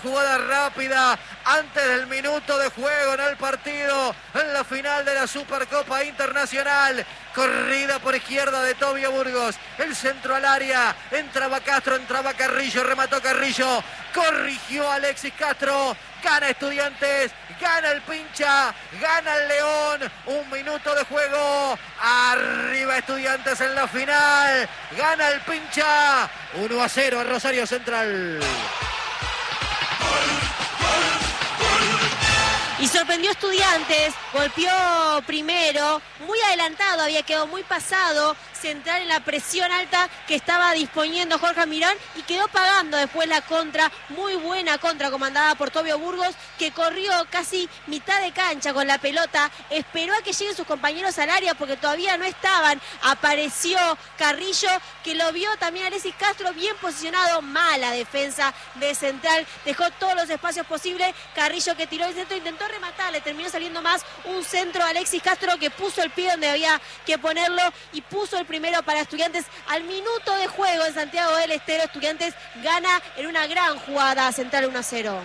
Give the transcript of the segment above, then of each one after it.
jugada rápida antes del minuto de juego en el partido, en la final de la Supercopa Internacional. Corrida por izquierda de Tobio Burgos, el centro al área, entraba Castro, entraba Carrillo, remató Carrillo, corrigió Alexis Castro, gana Estudiantes, gana el Pincha, gana el León, 1 minuto de juego, arriba Estudiantes en la final, gana el Pincha, 1-0 a Rosario Central. Y sorprendió Estudiantes, golpeó primero, muy adelantado, había quedado muy pasado, Central en la presión alta que estaba disponiendo Jorge Almirón y quedó pagando después la contra, muy buena contra comandada por Tobio Burgos, que corrió casi mitad de cancha con la pelota, esperó a que lleguen sus compañeros al área porque todavía no estaban, apareció Carrillo, que lo vio también Alexis Castro, bien posicionado, mala defensa de Central, dejó todos los espacios posibles, Carrillo que tiró el centro, intentó rematar, le terminó saliendo más un centro a Alexis Castro que puso el pie donde había que ponerlo y puso el primero para Estudiantes al minuto de juego en Santiago del Estero. Estudiantes gana en una gran jugada, Central 1-0.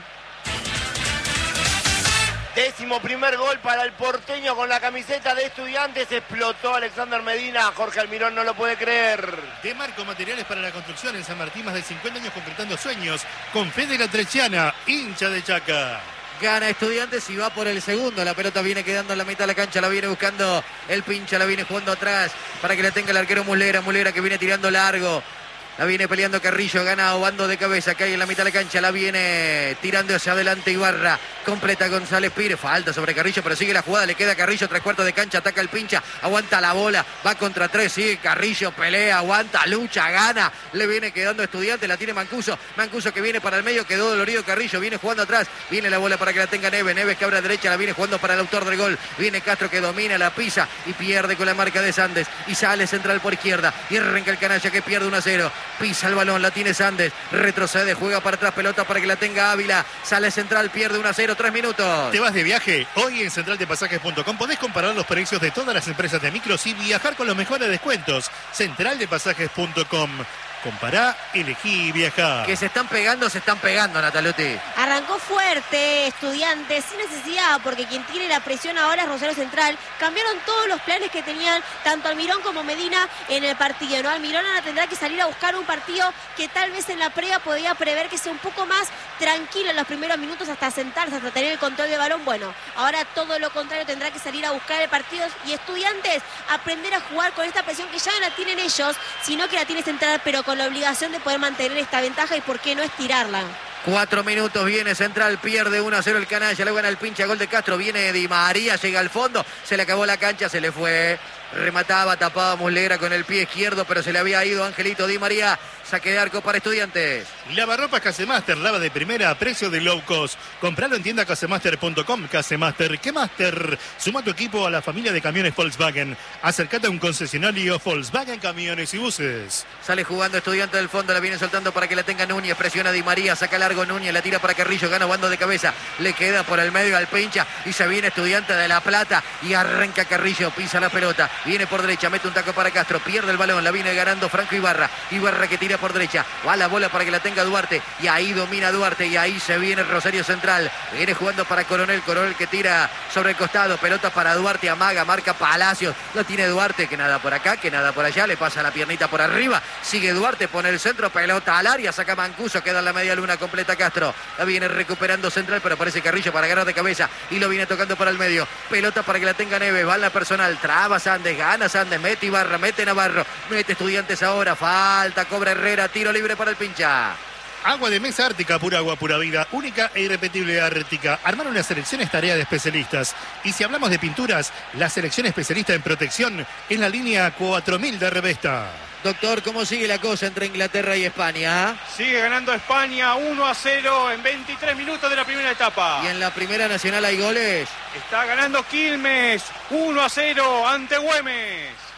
11º gol para el porteño con la camiseta de Estudiantes. Explotó Alexander Medina. Jorge Almirón no lo puede creer. De Marco Materiales para la Construcción en San Martín, más de 50 años concretando sueños. Con Fede La Trechiana, hincha de Chaca. Gana Estudiantes y va por el segundo. La pelota viene quedando en la mitad de la cancha. La viene buscando el Pincha. La viene jugando atrás para que la tenga el arquero Muslera. Muslera que viene tirando largo. La viene peleando Carrillo, gana Obando de cabeza, cae en la mitad de la cancha, la viene tirando hacia adelante Ibarra, completa González Pires, falta sobre Carrillo, pero sigue la jugada, le queda Carrillo, 3/4 de cancha, ataca el Pincha, aguanta la bola, va contra 3, sigue Carrillo, pelea, aguanta, lucha, gana, le viene quedando Estudiante, la tiene Mancuso que viene para el medio, quedó dolorido Carrillo, viene jugando atrás, viene la bola para que la tenga Neves que abre a derecha, la viene jugando para el autor del gol, viene Castro que domina, la pisa y pierde con la marca de Sandes, y sale Central por izquierda, y arranca el canalla que pierde 1-0. Pisa el balón, la tiene Sandes, retrocede, juega para atrás, pelota para que la tenga Ávila, sale Central, pierde 1-0, 3 minutos. ¿Te vas de viaje? Hoy en centraldepasajes.com podés comparar los precios de todas las empresas de micros y viajar con los mejores descuentos. Centraldepasajes.com. Compará, elegí y viajá. Que se están pegando, Natalotti. Arrancó fuerte Estudiantes, sin necesidad, porque quien tiene la presión ahora es Rosario Central. Cambiaron todos los planes que tenían tanto Almirón como Medina en el partido, ¿no? Almirón ahora tendrá que salir a buscar un partido que tal vez en la previa podía prever que sea un poco más tranquilo en los primeros minutos hasta sentarse, hasta tener el control del balón. Bueno, ahora todo lo contrario, tendrá que salir a buscar el partido y Estudiantes aprender a jugar con esta presión que ya no la tienen ellos, sino que la tiene Central, pero con la obligación de poder mantener esta ventaja y por qué no estirarla. 4 minutos, viene Central, pierde 1-0 el canalla, le gana el Pincha, gol de Castro, viene Di María, llega al fondo, se le acabó la cancha, se le fue, remataba, tapaba Muslera con el pie izquierdo, pero se le había ido Angelito Di María, saque de arco para Estudiantes. Lavarropas Casemaster, lava de primera a precio de low cost. Compralo en tienda casemaster.com. Casemaster, ¿qué Master? Suma tu equipo a la familia de camiones Volkswagen. Acércate a un concesionario Volkswagen Camiones y Buses. Sale jugando Estudiante del fondo, la viene soltando para que la tenga Núñez, presiona Di María, saca largo Núñez, la tira para Carrillo, gana Obando de cabeza, le queda por el medio al Pincha y se viene Estudiante de La Plata y arranca Carrillo, pisa la pelota, viene por derecha, mete un taco para Castro, pierde el balón, la viene ganando Franco Ibarra que tira por derecha, va la bola para que la tenga Duarte y ahí domina Duarte y ahí se viene Rosario Central, viene jugando para Coronel que tira sobre el costado, pelota para Duarte, amaga, marca Palacios, lo tiene Duarte, que nada por acá, que nada por allá, le pasa la piernita por arriba, sigue Duarte, pone el centro, pelota al área, saca Mancuso, queda en la media luna, completa Castro, la viene recuperando Central, pero aparece Carrillo para agarrar de cabeza y lo viene tocando para el medio, pelota para que la tenga Neves, va la personal, traba Sandes, gana Sandes, mete Ibarra, mete Navarro, mete Estudiantes ahora, falta, cobra Herrera, tiro libre para el Pincha. Agua de mesa Ártica, pura agua, pura vida, única e irrepetible Ártica. Armar una selección es tarea de especialistas. Y si hablamos de pinturas, la selección especialista en protección es la línea 4000 de Revesta. Doctor, ¿cómo sigue la cosa entre Inglaterra y España? Sigue ganando España 1-0 en 23 minutos de la primera etapa. ¿Y en la Primera Nacional hay goles? Está ganando Quilmes 1-0 ante Güemes.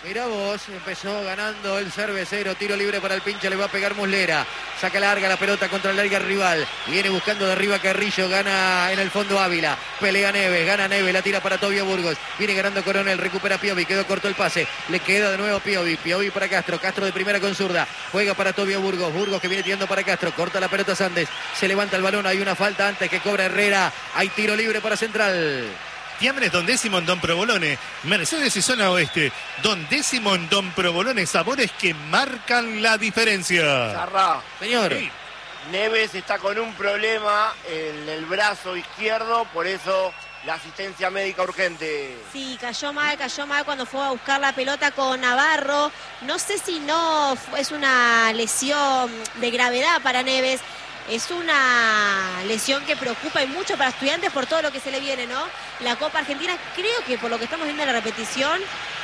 Mirá vos, empezó ganando el cervecero, tiro libre para el pincha, le va a pegar Muslera, saca larga la pelota contra el larga rival, viene buscando de arriba Carrillo, gana en el fondo Ávila, pelea Neves, gana Neves, la tira para Tobio Burgos, viene ganando Coronel, recupera Piovi, quedó corto el pase, le queda de nuevo Piovi para Castro, Castro de primera con zurda, juega para Tobio Burgos, Burgos que viene tirando para Castro, corta la pelota Sandes, se levanta el balón, hay una falta antes que cobra Herrera, hay tiro libre para Central. Fiambres Don Décimo en Don Provolone, Mercedes y Zona Oeste, Don Décimo en Don Provolone, sabores que marcan la diferencia. Zarra. Señor. Sí. Neves está con un problema en el brazo izquierdo, por eso la asistencia médica urgente. Sí, cayó mal cuando fue a buscar la pelota con Navarro. No sé si no es una lesión de gravedad para Neves. Es una lesión que preocupa y mucho para Estudiantes por todo lo que se le viene, ¿no? La Copa Argentina, creo que por lo que estamos viendo en la repetición,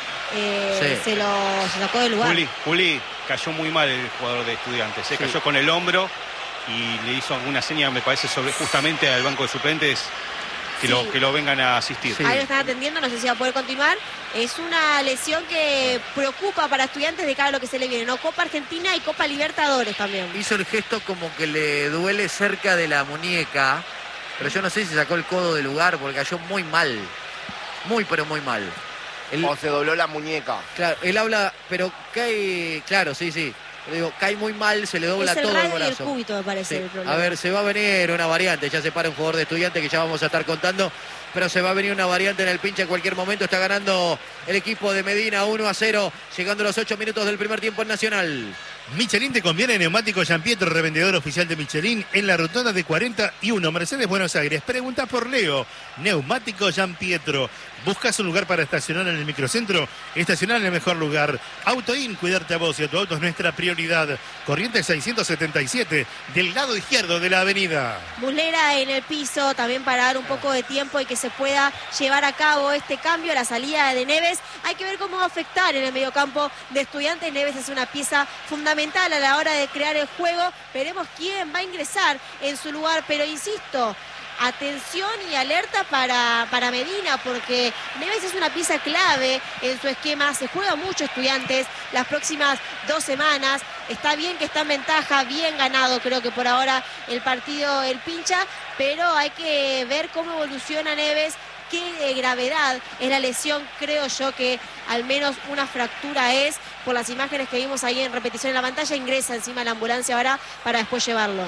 Sí. se sacó del lugar. Juli, cayó muy mal el jugador de Estudiantes. Se cayó con el hombro y le hizo alguna seña, me parece, sobre justamente al banco de suplentes que lo vengan a asistir. Sí. Ahí lo están atendiendo, no sé si va a poder continuar. Es una lesión que preocupa para Estudiantes de cara a lo que se le viene, ¿no? Copa Argentina y Copa Libertadores también. Hizo el gesto como que le duele cerca de la muñeca, pero yo no sé si sacó el codo del lugar porque cayó muy mal. Muy, pero muy mal. O se dobló la muñeca. Claro, él habla, pero cae, claro, sí. Le digo, cae muy mal, se le dobla Es el todo el radio y el brazo. cúbito, me parece, Sí. el problema. A ver, se va a venir una variante, ya se para un jugador de Estudiantes que ya vamos a estar contando, pero se va a venir una variante en el pinche en cualquier momento. Está ganando el equipo de Medina 1-0, llegando a los 8 minutos del primer tiempo en Nacional. Michelin te conviene, Neumático Gianpietro, revendedor oficial de Michelin en la rotonda de 41, Mercedes, Buenos Aires. Pregunta por Leo, Neumático Gianpietro. ¿Buscas un lugar para estacionar en el microcentro? Estacionar en el mejor lugar. Autoin, cuidarte a vos y a tu auto es nuestra prioridad. Corrientes 677, del lado izquierdo de la avenida. Muslera en el piso, también para dar un poco de tiempo y que se pueda llevar a cabo este cambio, la salida de Neves. Hay que ver cómo va a afectar en el mediocampo de Estudiantes. Neves es una pieza fundamental a la hora de crear el juego. Veremos quién va a ingresar en su lugar, pero insisto, atención y alerta para Medina, porque Neves es una pieza clave en su esquema. Se juega mucho Estudiantes las próximas 2 semanas. Está bien que está en ventaja, bien ganado creo que por ahora el partido el pincha, pero hay que ver cómo evoluciona Neves. Qué gravedad es la lesión, creo yo que al menos una fractura es, por las imágenes que vimos ahí en repetición en la pantalla. Ingresa encima de la ambulancia ahora para después llevarlo.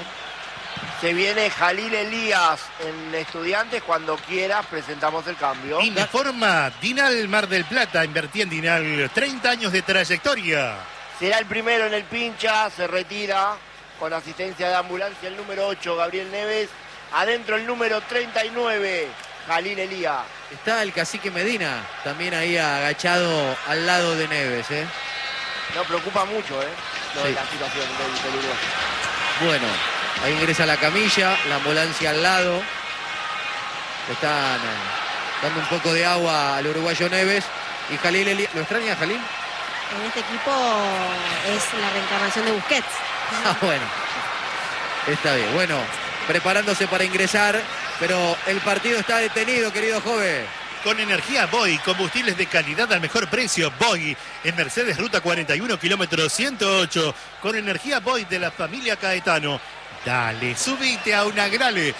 Se viene Jalil Elías en Estudiantes. Cuando quieras presentamos el cambio. Informa Dinal Mar del Plata, invertí en Dinal, 30 años de trayectoria. Será el primero en el pincha, se retira con asistencia de ambulancia el número 8, Gabriel Neves. Adentro el número 39, Jalil Elías. Está el cacique Medina, también ahí agachado al lado de Neves, ¿eh? No preocupa mucho, lo de Sí. la situación del Uruguay. Bueno, ahí ingresa la camilla, la ambulancia al lado. Le están dando un poco de agua al uruguayo Neves. Y Jalil Elías, ¿lo extraña Jalil? En este equipo es la reencarnación de Busquets. Ah, bueno. Está bien. Bueno, preparándose para ingresar, pero el partido está detenido, querido joven. Con energía Boy, combustibles de calidad al mejor precio. Boy, en Mercedes Ruta 41, kilómetro 108. Con energía Boy de la familia Caetano. Dale, subite a una Grale.